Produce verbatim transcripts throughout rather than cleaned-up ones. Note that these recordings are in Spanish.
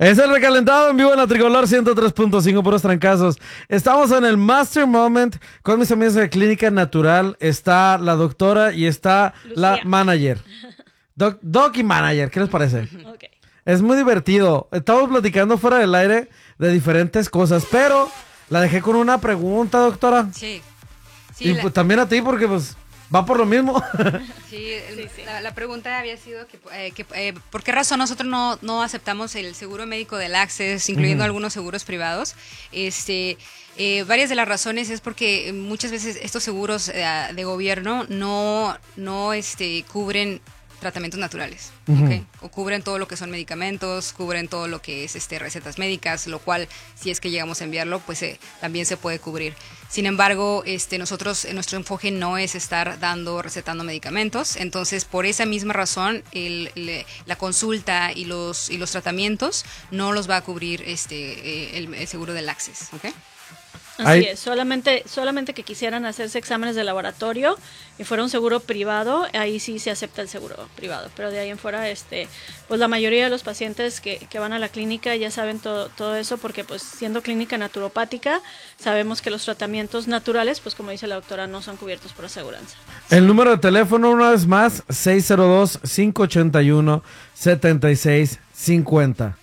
Es el recalentado en vivo en la Tricolor ciento tres punto cinco, puros trancazos. Estamos en el Master Moment con mis amigos de Clínica Natural. Está la doctora y está Lucía, la manager. Doc, doc y manager, ¿qué les parece? Okay. Es muy divertido. Estamos platicando fuera del aire de diferentes cosas, pero la dejé con una pregunta, doctora. Sí. sí y la... pues también a ti, porque pues va por lo mismo. Sí, sí, sí. La, la pregunta había sido que, eh, que eh, ¿por qué razón nosotros no, no aceptamos el seguro médico del Access, incluyendo uh-huh. algunos seguros privados? Este, eh, varias de las razones es porque muchas veces estos seguros eh, de gobierno no, no este, cubren tratamientos naturales, uh-huh. ¿okay? O cubren todo lo que son medicamentos, cubren todo lo que es este, recetas médicas, lo cual, si es que llegamos a enviarlo, pues eh, también se puede cubrir. Sin embargo, este, nosotros, nuestro enfoque no es estar dando, recetando medicamentos, entonces por esa misma razón, el, el, la consulta y los, y los tratamientos no los va a cubrir este, el, el seguro del Access, ¿ok? Así Ay. es, solamente, solamente que quisieran hacerse exámenes de laboratorio y fuera un seguro privado, ahí sí se acepta el seguro privado, pero de ahí en fuera, este, pues la mayoría de los pacientes que, que van a la clínica ya saben todo, todo eso, porque pues siendo clínica naturopática, sabemos que los tratamientos naturales, pues como dice la doctora, no son cubiertos por aseguranza. El número de teléfono una vez más, seis cero dos, cinco ocho uno, siete seis cinco cero.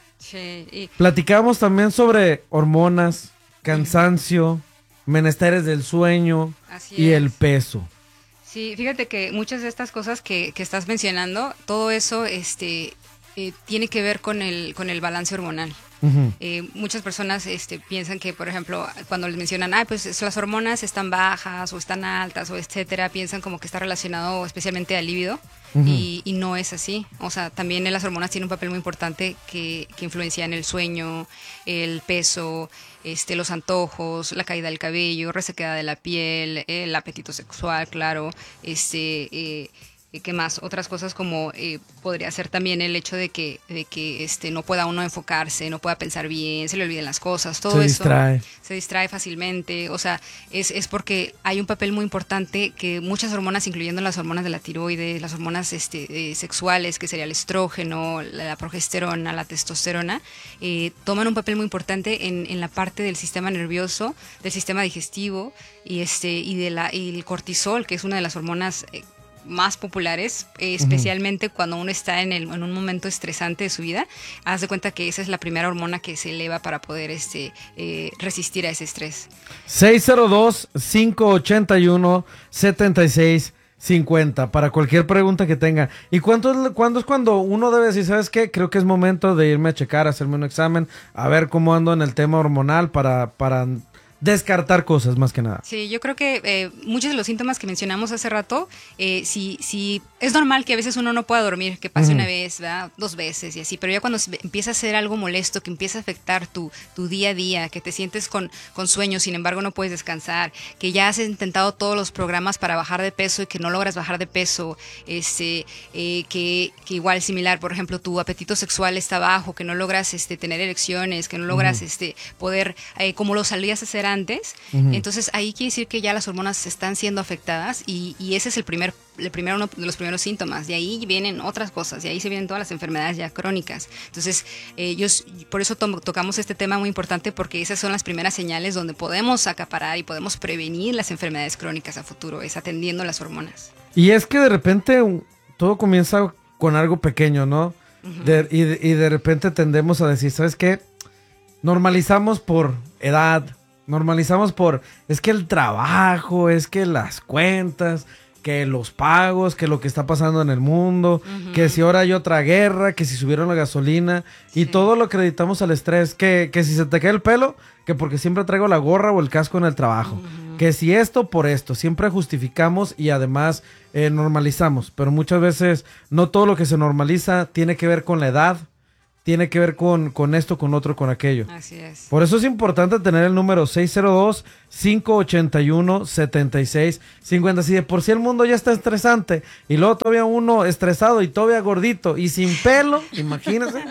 Sí, y... Platicamos también sobre hormonas, cansancio, menesteres del sueño Así y es. el peso. Sí, fíjate que muchas de estas cosas que, que estás mencionando, todo eso este, eh, tiene que ver con el, con el balance hormonal. Uh-huh. Eh, muchas personas este, piensan que, por ejemplo, cuando les mencionan, ah, pues las hormonas están bajas o están altas o etcétera, piensan como que está relacionado especialmente al líbido. Uh-huh. y, y no es así. O sea, también las hormonas tienen un papel muy importante que, que influencia en el sueño, el peso, este, los antojos, la caída del cabello, resequedad de la piel, el apetito sexual, claro, este... Eh, ¿qué más? Otras cosas como eh, podría ser también el hecho de que, de que este, no pueda uno enfocarse, no pueda pensar bien, se le olviden las cosas, todo se eso distrae. se distrae fácilmente. O sea, es, es porque hay un papel muy importante que muchas hormonas, incluyendo las hormonas de la tiroides, las hormonas este, eh, sexuales, que sería el estrógeno, la, la progesterona, la testosterona, eh, toman un papel muy importante en, en la parte del sistema nervioso, del sistema digestivo y, este, y, de la, y el cortisol, que es una de las hormonas eh, más populares, eh, especialmente uh-huh. cuando uno está en, el, en un momento estresante de su vida. Haz de cuenta que esa es la primera hormona que se eleva para poder este, eh, resistir a ese estrés. seis cero dos, cinco ocho uno, siete seis cinco cero para cualquier pregunta que tenga. ¿Y cuánto es, cuándo es cuando uno debe decir, sabes qué? Creo que es momento de irme a checar, hacerme un examen, a ver cómo ando en el tema hormonal para... para descartar cosas más que nada. Sí, yo creo que eh, muchos de los síntomas que mencionamos hace rato, eh, si, si es normal que a veces uno no pueda dormir, que pase uh-huh. una vez, ¿verdad? Dos veces y así, pero ya cuando empieza a ser algo molesto, que empieza a afectar tu, tu día a día, que te sientes con, con sueño, sin embargo no puedes descansar, que ya has intentado todos los programas para bajar de peso y que no logras bajar de peso, este, eh, que, que igual similar, por ejemplo, tu apetito sexual está bajo, que no logras este, tener erecciones, que no logras uh-huh. este, poder, eh, como lo salías a hacer antes, uh-huh. entonces ahí quiere decir que ya las hormonas están siendo afectadas y, y ese es el primer, el primero, uno de los primeros síntomas. De ahí vienen otras cosas, de ahí se vienen todas las enfermedades ya crónicas. Entonces, eh, yo, por eso to- tocamos este tema muy importante, porque esas son las primeras señales donde podemos acaparar y podemos prevenir las enfermedades crónicas a futuro, es atendiendo las hormonas. Y es que de repente todo comienza con algo pequeño, ¿no? Uh-huh. De, y, de, y de repente tendemos a decir, ¿sabes qué? Normalizamos por edad, normalizamos por, es que el trabajo, es que las cuentas, que los pagos, que lo que está pasando en el mundo, uh-huh. que si ahora hay otra guerra, que si subieron la gasolina, sí. y todo lo acreditamos al estrés, que, que si se te cae el pelo, que porque siempre traigo la gorra o el casco en el trabajo, uh-huh. que si esto por esto, siempre justificamos y además eh, normalizamos, pero muchas veces no todo lo que se normaliza tiene que ver con la edad, tiene que ver con, con esto, con otro, con aquello. Así es. Por eso es importante tener el número seis cero dos, cinco ocho uno, siete seis cinco cero. Si de por sí el mundo ya está estresante y luego todavía uno estresado y todavía gordito y sin pelo, imagínense.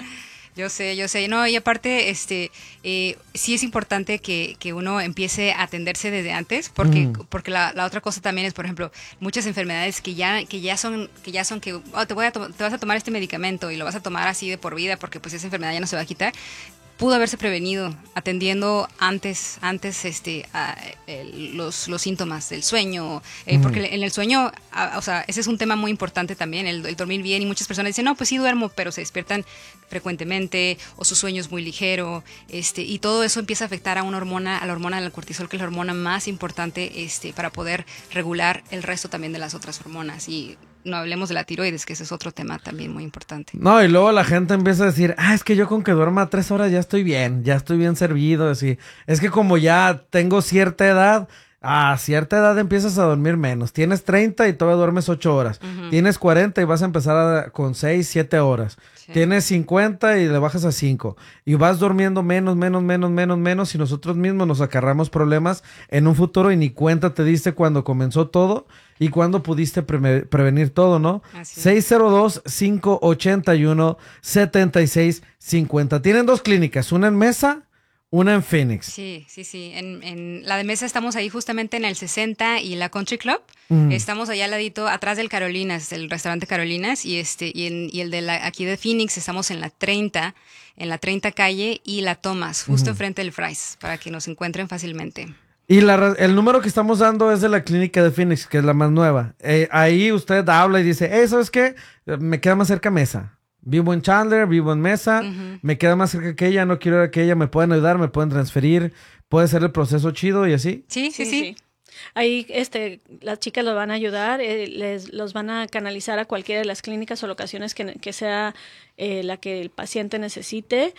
Yo sé, yo sé. No, y aparte, este, eh, sí es importante que, que uno empiece a atenderse desde antes, porque, mm. porque la, la otra cosa también es, por ejemplo, muchas enfermedades que ya, que ya son, que ya son que, oh, te voy a te vas a tomar este medicamento y lo vas a tomar así de por vida, porque pues esa enfermedad ya no se va a quitar. Pudo haberse prevenido atendiendo antes antes este a, el, los, los síntomas del sueño, eh, mm. porque en el sueño, a, o sea, ese es un tema muy importante también, el, el dormir bien, y muchas personas dicen, no, pues sí duermo, pero se despiertan frecuentemente, o su sueño es muy ligero, este, y todo eso empieza a afectar a una hormona, a la hormona del cortisol, que es la hormona más importante este, para poder regular el resto también de las otras hormonas. Y no hablemos de la tiroides, que ese es otro tema también muy importante. No, y luego la gente empieza a decir, ah, es que yo con que duerma tres horas ya estoy bien, ya estoy bien servido. Así. Es que como ya tengo cierta edad, a cierta edad empiezas a dormir menos. Tienes treinta y todavía duermes ocho horas. Uh-huh. Tienes cuarenta y vas a empezar a, con seis, siete horas. Sí. Tienes cincuenta y le bajas a cinco. Y vas durmiendo menos, menos, menos, menos, menos. Y nosotros mismos nos acarramos problemas en un futuro y ni cuenta te diste cuando comenzó todo. Y cuando pudiste pre- prevenir todo, ¿no? seis cero dos, cinco ocho uno, siete seis cinco cero. Tienen dos clínicas, una en Mesa, una en Phoenix. Sí, sí, sí. En, en la de Mesa estamos ahí justamente en el sesenta y la Country Club. Mm. Estamos allá al ladito, atrás del Carolinas, el restaurante Carolinas. Y este y, en, y el de la, aquí de Phoenix estamos en la treinta, en la treinta calle y la Thomas, justo mm. enfrente del Fry's, para que nos encuentren fácilmente. Y la, el número que estamos dando es de la clínica de Phoenix, que es la más nueva. Eh, ahí usted habla y dice, hey, ¿sabes qué? Me queda más cerca Mesa. Vivo en Chandler, vivo en Mesa, uh-huh. me queda más cerca que ella, no quiero ir a que ella, me pueden ayudar, me pueden transferir, puede ser el proceso chido y así. Sí, sí, sí. sí. sí. Ahí este, las chicas los van a ayudar, eh, les los van a canalizar a cualquiera de las clínicas o locaciones que, que sea eh, la que el paciente necesite,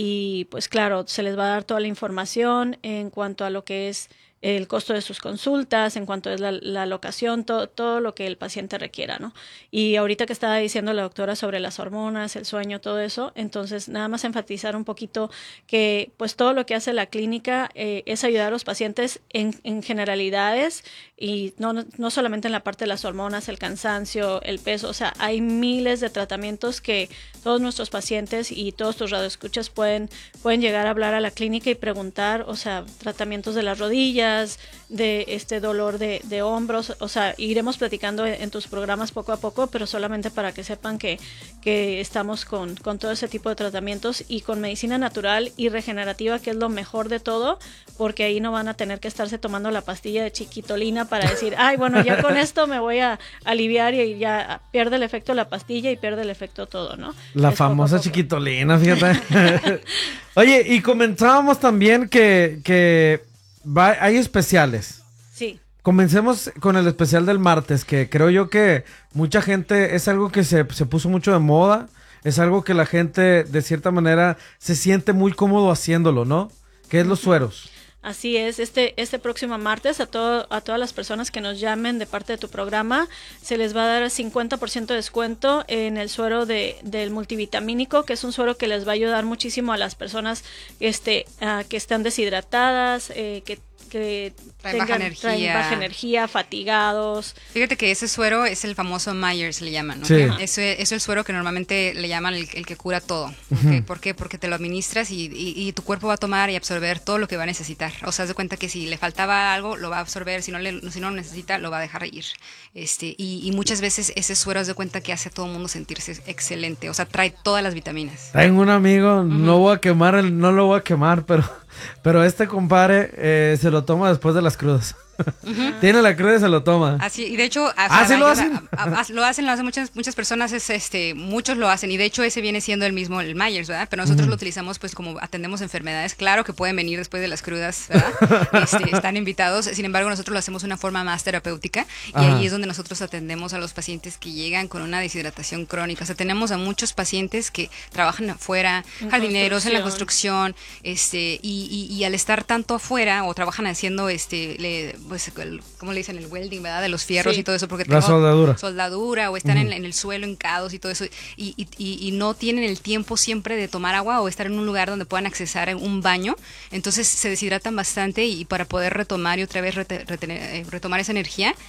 y pues claro, se les va a dar toda la información en cuanto a lo que es el costo de sus consultas, en cuanto es la, la locación, to, todo lo que el paciente requiera, ¿no? Y ahorita que estaba diciendo la doctora sobre las hormonas, el sueño, todo eso, entonces nada más enfatizar un poquito que pues todo lo que hace la clínica eh, es ayudar a los pacientes en, en generalidades, y no, no solamente en la parte de las hormonas, el cansancio, el peso, o sea, hay miles de tratamientos que todos nuestros pacientes y todos tus radioescuchas pueden, pueden llegar a hablar a la clínica y preguntar, o sea, tratamientos de las rodillas, de este dolor de, de hombros, o sea, iremos platicando en tus programas poco a poco, pero solamente para que sepan que, que estamos con, con todo ese tipo de tratamientos y con medicina natural y regenerativa, que es lo mejor de todo, porque ahí no van a tener que estarse tomando la pastilla de chiquitolina para decir, ay, bueno, ya con esto me voy a aliviar, y ya pierde el efecto la pastilla y pierde el efecto todo, ¿no? La es famosa chiquitolina, fíjate. Oye, y comentábamos también que, que Va, hay especiales. Sí. Comencemos con el especial del martes, que creo yo que mucha gente, es algo que se, se puso mucho de moda, es algo que la gente de cierta manera se siente muy cómodo haciéndolo, ¿no? Que es los sueros. Así es, este, este próximo martes a, todo, a todas las personas que nos llamen de parte de tu programa se les va a dar cincuenta por ciento de descuento en el suero de, del multivitamínico, que es un suero que les va a ayudar muchísimo a las personas este, uh, que están deshidratadas, eh, que que traen baja energía. traen baja energía, fatigados. Fíjate que ese suero es el famoso Myers, le llaman, ¿no? Sí. Eso es el suero que normalmente le llaman el, el que cura todo. ¿Okay? Uh-huh. ¿Por qué? Porque te lo administras y, y, y tu cuerpo va a tomar y absorber todo lo que va a necesitar. O sea, haz de cuenta que si le faltaba algo, lo va a absorber, si no, le, si no lo necesita, lo va a dejar ir. Este, y, y muchas veces ese suero, haz de cuenta que hace a todo el mundo sentirse excelente. O sea, trae todas las vitaminas. Tengo un amigo, uh-huh. no voy a quemar, el, no lo voy a quemar, pero... Pero este compadre eh, se lo toma después de las crudas. Uh-huh. Tiene la cruda y se lo toma. Así, y de hecho, ¿Ah, sí lo hacen? A, a, a, lo hacen, lo hacen muchas, muchas personas, es, este, muchos lo hacen, y de hecho ese viene siendo el mismo, el Myers, ¿verdad? Pero nosotros uh-huh. lo utilizamos pues como atendemos enfermedades, claro que pueden venir después de las crudas, ¿verdad? Este, están invitados, sin embargo nosotros lo hacemos de una forma más terapéutica, y Ajá. ahí es donde nosotros atendemos a los pacientes que llegan con una deshidratación crónica. O sea, tenemos a muchos pacientes que trabajan afuera, en jardineros, en la construcción, este, y, y, y al estar tanto afuera, o trabajan haciendo, este, le, pues, el, ¿cómo le dicen? El welding, ¿verdad? De los fierros sí. y todo eso, porque la tengo soldadura. soldadura, o están uh-huh. en, en el suelo hincados y todo eso, y, y, y, y no tienen el tiempo siempre de tomar agua o estar en un lugar donde puedan accesar un baño, entonces se deshidratan bastante, y para poder retomar y otra vez rete, retener, eh, retomar esa energía,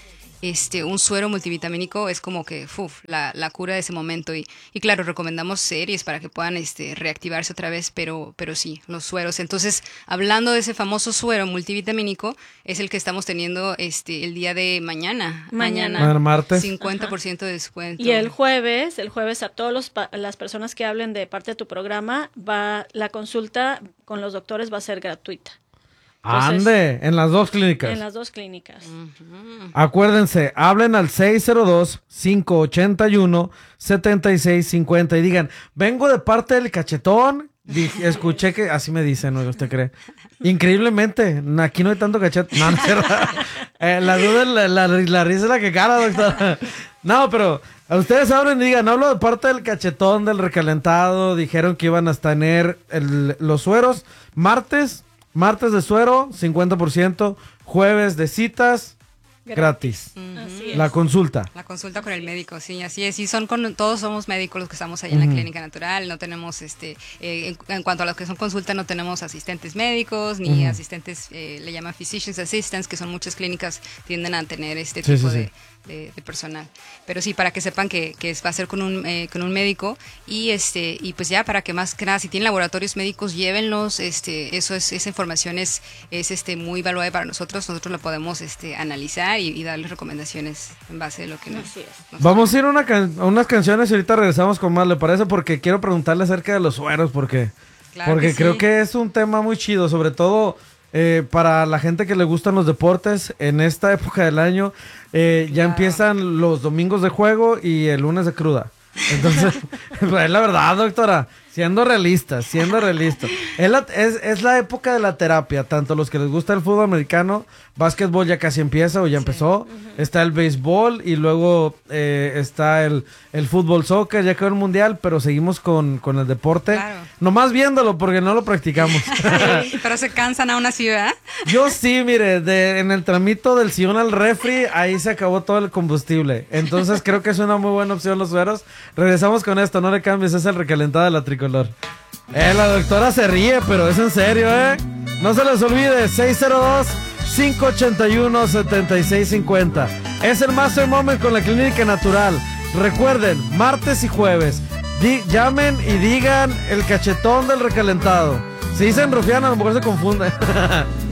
este, un suero multivitamínico es como que uf, la, la cura de ese momento. Y, y claro, recomendamos series para que puedan este, reactivarse otra vez, pero, pero sí, los sueros. Entonces, hablando de ese famoso suero multivitamínico, es el que estamos teniendo este, el día de mañana. Mañana. Mañana martes. cincuenta por ciento de descuento. Y el jueves, el jueves a todas las personas que hablen de parte de tu programa, va la consulta con los doctores va a ser gratuita. Entonces, Ande, en las dos clínicas. En las dos clínicas. Uh-huh. Acuérdense, hablen al seis cero dos, cinco ocho uno, siete seis cinco cero y digan, vengo de parte del cachetón. Dije, escuché que, así me dicen, ¿no? ¿Usted cree? Increíblemente, aquí no hay tanto cachetón. No, no es cierto. Eh, la duda, la, la, la risa es la que cara, doctora. No, pero a ustedes hablen y digan, hablo de parte del cachetón, del recalentado. Dijeron que iban a tener el, los sueros martes. Martes de suero, cincuenta por ciento. Jueves de citas, gratis. Uh-huh. Así es. La consulta. La consulta con el médico, sí, así es. Y son con, todos somos médicos los que estamos ahí en Uh-huh. la clínica natural. No tenemos, este, eh, en, en cuanto a los que son consulta, no tenemos asistentes médicos ni Uh-huh. asistentes, eh, le llaman physicians assistants, que son muchas clínicas tienden a tener este Sí, tipo sí, de, sí. de, de personal. Pero sí, para que sepan que, que es- va a ser con un, eh, con un médico y este y pues ya para que más que nada, si tienen laboratorios médicos, llévenlos. Este, eso es, esa información es, es este muy valuable para nosotros. Nosotros la podemos este analizar y, y darles recomendaciones en base de lo que nos. Así es. nos- Vamos a ir a, una can- a unas canciones y ahorita regresamos con más, ¿le parece? Porque quiero preguntarle acerca de los sueros, porque, Claro porque que sí. creo que es un tema muy chido, sobre todo eh, para la gente que le gustan los deportes. En esta época del año eh, ya Claro. empiezan los domingos de juego y el lunes de cruda. Entonces, es la verdad, doctora, siendo realistas, siendo realistas. Es la, es, es la época de la terapia, tanto los que les gusta el fútbol americano, básquetbol ya casi empieza o ya empezó, está el béisbol y luego eh, está el, el fútbol soccer, ya quedó el mundial, pero seguimos con, con el deporte, Claro. nomás viéndolo porque no lo practicamos. Sí, pero se cansan aún así, ¿verdad? Yo sí, mire, de, en el tramito del sillón al refri, ahí se acabó todo el combustible. Entonces creo que es una muy buena opción los sueros. Regresamos con esto, no le cambies, es el recalentado de la tricolor. Eh, la doctora se ríe, pero es en serio, ¿eh? No se les olvide, seis cero dos, cinco ocho uno, siete seis cinco cero. Es el Master Moment con la Clínica Natural. Recuerden, martes y jueves, di- llamen y digan el cachetón del recalentado. Si dicen rufián, a lo mejor se confunde.